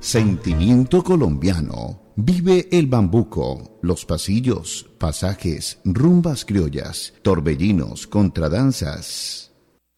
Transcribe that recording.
Sentimiento colombiano. Vive el bambuco, los pasillos, pasajes, rumbas criollas, torbellinos, contradanzas.